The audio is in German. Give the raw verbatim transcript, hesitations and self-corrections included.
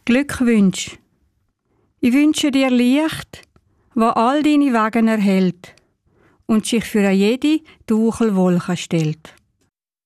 Glückwünsch. Ich wünsche dir Licht, wo all deine Wegen erhält und sich für jede dunkle Wolke stellt.